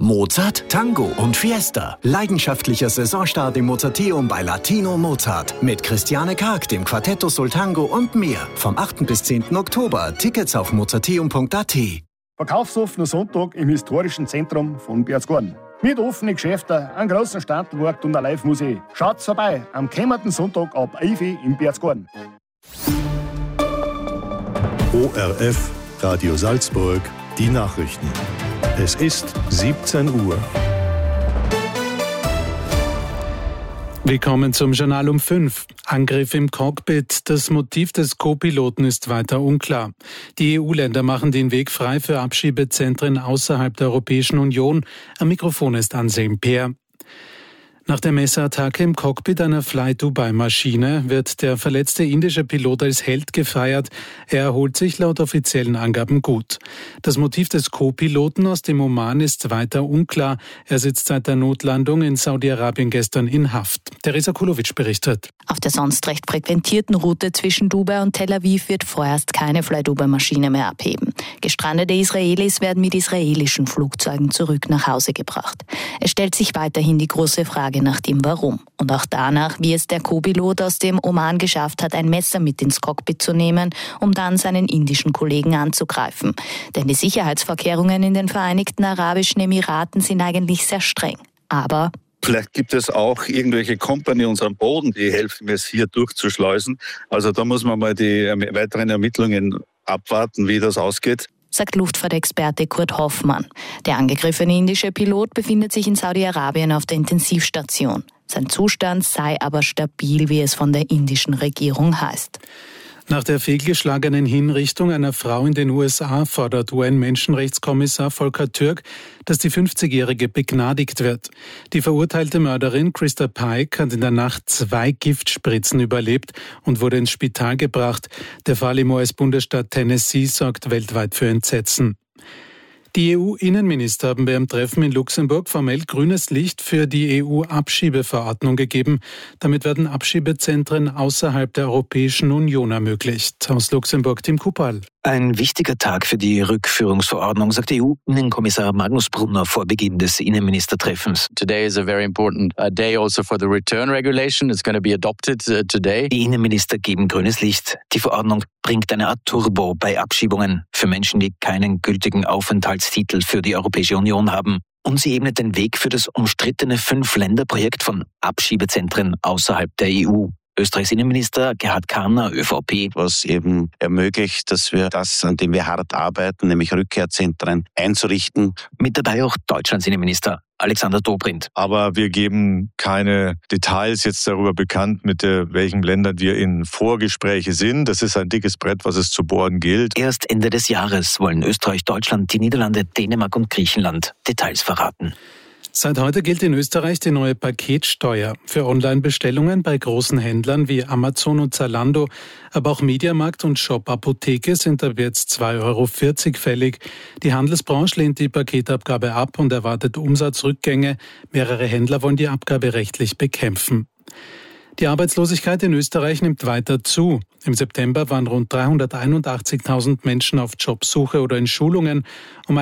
Mozart, Tango und Fiesta. Leidenschaftlicher Saisonstart im Mozarteum bei Latino Mozart. Mit Christiane Karg, dem Quartetto Sul Tango und mehr. Vom 8. bis 10. Oktober. Tickets auf mozarteum.at. Verkaufsoffener Sonntag im historischen Zentrum von Berchtesgaden. Mit offenen Geschäften, einem großen Standort und einer Live-Musik. Schaut's vorbei am kommenden Sonntag ab 11 Uhr in Berchtesgaden. ORF Radio Salzburg, die Nachrichten. Es ist 17 Uhr. Willkommen zum Journal um 5. Angriff im Cockpit. Das Motiv des Co-Piloten ist weiter unklar. Die EU-Länder machen den Weg frei für Abschiebezentren außerhalb der Europäischen Union. Am Mikrofon ist Anselm Peer. Nach der Messerattacke im Cockpit einer Fly-Dubai-Maschine wird der verletzte indische Pilot als Held gefeiert. Er erholt sich laut offiziellen Angaben gut. Das Motiv des Co-Piloten aus dem Oman ist weiter unklar. Er sitzt seit der Notlandung in Saudi-Arabien gestern in Haft. Teresa Kulovic berichtet. Auf der sonst recht frequentierten Route zwischen Dubai und Tel Aviv wird vorerst keine Fly-Dubai-Maschine mehr abheben. Gestrandete Israelis werden mit israelischen Flugzeugen zurück nach Hause gebracht. Es stellt sich weiterhin die große Frage nach dem Warum. Und auch danach, wie es der Co-Pilot aus dem Oman geschafft hat, ein Messer mit ins Cockpit zu nehmen, um dann seinen indischen Kollegen anzugreifen. Denn die Sicherheitsvorkehrungen in den Vereinigten Arabischen Emiraten sind eigentlich sehr streng. Aber vielleicht gibt es auch irgendwelche Companions am Boden, die helfen, es hier durchzuschleusen. Also da muss man mal die weiteren Ermittlungen abwarten, wie das ausgeht, sagt Luftfahrtexperte Kurt Hoffmann. Der angegriffene indische Pilot befindet sich in Saudi-Arabien auf der Intensivstation. Sein Zustand sei aber stabil, wie es von der indischen Regierung heißt. Nach der fehlgeschlagenen Hinrichtung einer Frau in den USA fordert UN-Menschenrechtskommissar Volker Türk, dass die 50-Jährige begnadigt wird. Die verurteilte Mörderin Krista Pike hat in der Nacht 2 Giftspritzen überlebt und wurde ins Spital gebracht. Der Fall im US-Bundesstaat Tennessee sorgt weltweit für Entsetzen. Die EU-Innenminister haben beim Treffen in Luxemburg formell grünes Licht für die EU-Abschiebeverordnung gegeben. Damit werden Abschiebezentren außerhalb der Europäischen Union ermöglicht. Aus Luxemburg, Tim Kupal. Ein wichtiger Tag für die Rückführungsverordnung, sagt EU-Innenkommissar Magnus Brunner vor Beginn des Innenministertreffens. Today is a very important day also for the return regulation. It's going to be adopted today. Die Innenminister geben grünes Licht. Die Verordnung bringt eine Art Turbo bei Abschiebungen für Menschen, die keinen gültigen Aufenthaltstitel für die Europäische Union haben. Und sie ebnet den Weg für das umstrittene 5-Länder-Projekt von Abschiebezentren außerhalb der EU. Österreichs Innenminister Gerhard Karner, ÖVP. Was eben ermöglicht, dass wir das, an dem wir hart arbeiten, nämlich Rückkehrzentren einzurichten. Mit dabei auch Deutschlands Innenminister Alexander Dobrindt. Aber wir geben keine Details jetzt darüber bekannt, mit welchen Ländern wir in Vorgespräche sind. Das ist ein dickes Brett, was es zu bohren gilt. Erst Ende des Jahres wollen Österreich, Deutschland, die Niederlande, Dänemark und Griechenland Details verraten. Seit heute gilt in Österreich die neue Paketsteuer. Für Online-Bestellungen bei großen Händlern wie Amazon und Zalando, aber auch Mediamarkt und Shop Apotheke sind ab jetzt 2,40 € fällig. Die Handelsbranche lehnt die Paketabgabe ab und erwartet Umsatzrückgänge. Mehrere Händler wollen die Abgabe rechtlich bekämpfen. Die Arbeitslosigkeit in Österreich nimmt weiter zu. Im September waren rund 381.000 Menschen auf Jobsuche oder in Schulungen, um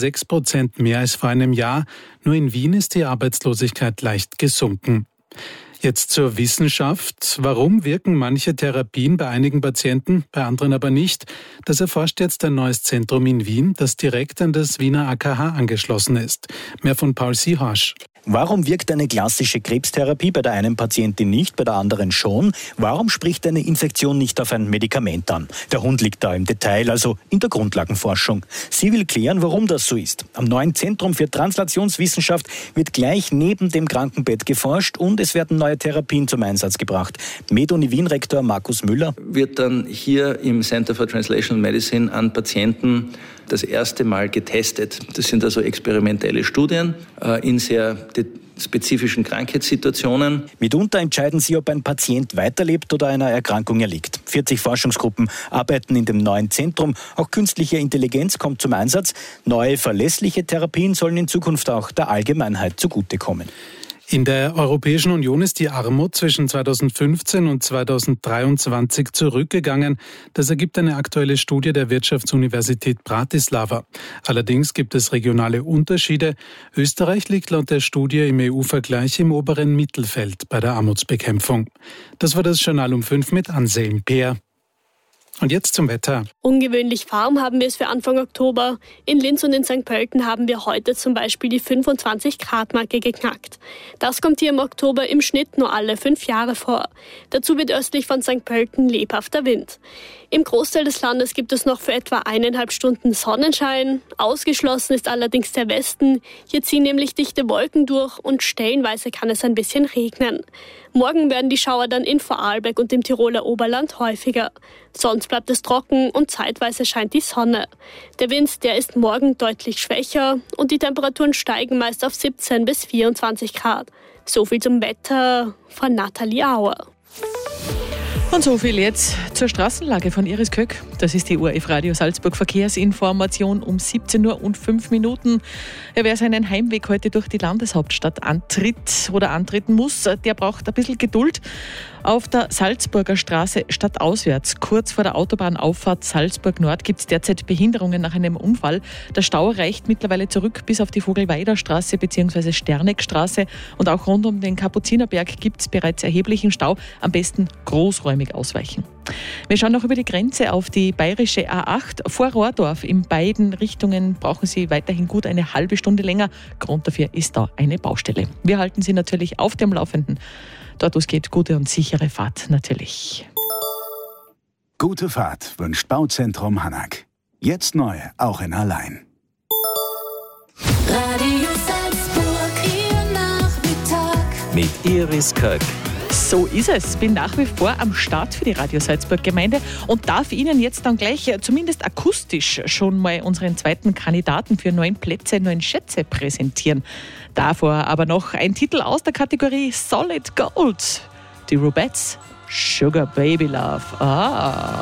1,6% mehr als vor einem Jahr. Nur in Wien ist die Arbeitslosigkeit leicht gesunken. Jetzt zur Wissenschaft. Warum wirken manche Therapien bei einigen Patienten, bei anderen aber nicht? Das erforscht jetzt ein neues Zentrum in Wien, das direkt an das Wiener AKH angeschlossen ist. Mehr von Paul Siehasch. Warum wirkt eine klassische Krebstherapie bei der einen Patientin nicht, bei der anderen schon? Warum spricht eine Infektion nicht auf ein Medikament an? Der Hund liegt da im Detail, also in der Grundlagenforschung. Sie will klären, warum das so ist. Am neuen Zentrum für Translationswissenschaft wird gleich neben dem Krankenbett geforscht und es werden neue Therapien zum Einsatz gebracht. MedUni Wien-Rektor Markus Müller. Wird dann hier im Center for Translational Medicine an Patienten das erste Mal getestet. Das sind also experimentelle Studien in sehr spezifischen Krankheitssituationen. Mitunter entscheiden sie, ob ein Patient weiterlebt oder einer Erkrankung erliegt. 40 Forschungsgruppen arbeiten in dem neuen Zentrum. Auch künstliche Intelligenz kommt zum Einsatz. Neue, verlässliche Therapien sollen in Zukunft auch der Allgemeinheit zugutekommen. In der Europäischen Union ist die Armut zwischen 2015 und 2023 zurückgegangen. Das ergibt eine aktuelle Studie der Wirtschaftsuniversität Bratislava. Allerdings gibt es regionale Unterschiede. Österreich liegt laut der Studie im EU-Vergleich im oberen Mittelfeld bei der Armutsbekämpfung. Das war das Journal um 5 mit Anselm Peer. Und jetzt zum Wetter. Ungewöhnlich warm haben wir es für Anfang Oktober. In Linz und in St. Pölten haben wir heute zum Beispiel die 25-Grad-Marke geknackt. Das kommt hier im Oktober im Schnitt nur alle 5 Jahre vor. Dazu wird östlich von St. Pölten lebhafter Wind. Im Großteil des Landes gibt es noch für etwa 1,5 Stunden Sonnenschein. Ausgeschlossen ist allerdings der Westen. Hier ziehen nämlich dichte Wolken durch und stellenweise kann es ein bisschen regnen. Morgen werden die Schauer dann in Vorarlberg und im Tiroler Oberland häufiger. Sonst bleibt es trocken und zeitweise scheint die Sonne. Der Wind, der ist morgen deutlich schwächer und die Temperaturen steigen meist auf 17 bis 24 Grad. So viel zum Wetter von Nathalie Auer. Und so viel jetzt zur Straßenlage von Iris Köck. Das ist die ORF Radio Salzburg Verkehrsinformation um 17 Uhr und 5 Minuten. Ja, wer seinen Heimweg heute durch die Landeshauptstadt antritt oder antreten muss, der braucht ein bisschen Geduld. Auf der Salzburger Straße stadtauswärts, kurz vor der Autobahnauffahrt Salzburg Nord, gibt es derzeit Behinderungen nach einem Unfall. Der Stau reicht mittlerweile zurück bis auf die Vogelweider Straße bzw. Sterneckstraße. Und auch rund um den Kapuzinerberg gibt es bereits erheblichen Stau. Am besten großräumig ausweichen. Wir schauen noch über die Grenze auf die bayerische A8. Vor Rohrdorf in beiden Richtungen brauchen Sie weiterhin gut eine halbe Stunde länger. Grund dafür ist da eine Baustelle. Wir halten Sie natürlich auf dem Laufenden. Dort, wo es geht, gute und sichere Fahrt natürlich. Gute Fahrt wünscht Bauzentrum Hanak. Jetzt neu, auch in Allein. Radio Salzburg, Ihr Nachmittag. Mit Iris Köck. So ist es. Bin nach wie vor am Start für die Radio Salzburg Gemeinde und darf Ihnen jetzt dann gleich zumindest akustisch schon mal unseren zweiten Kandidaten für 9 Plätze, 9 Schätze präsentieren. Davor aber noch ein Titel aus der Kategorie Solid Gold. Die Rubettes, Sugar Baby Love.